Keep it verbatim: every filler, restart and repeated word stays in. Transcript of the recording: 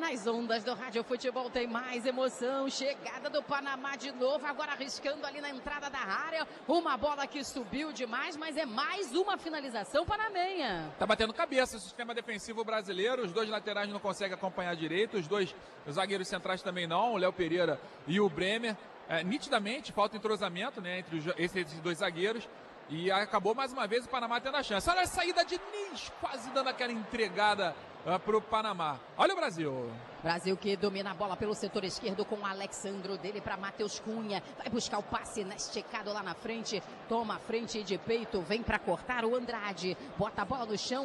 Nas ondas do Rádio Futebol tem mais emoção. Chegada do Panamá de novo, agora arriscando ali na entrada da área. Uma bola que subiu demais, mas é mais uma finalização panamenha. Tá batendo cabeça o sistema defensivo brasileiro. Os dois laterais não conseguem acompanhar direito. Os dois os zagueiros centrais também não. O Léo Pereira e o Bremer. É, nitidamente, falta entrosamento, né, entre os, esses dois zagueiros. E acabou mais uma vez o Panamá tendo a chance. Olha a saída de Nis, quase dando aquela entregada uh, para o Panamá. Olha o Brasil. Brasil que domina a bola pelo setor esquerdo com o Alexandro, dele para Matheus Cunha. Vai buscar o passe esticado lá na frente. Toma a frente de peito, vem para cortar o Andrade. Bota a bola no chão.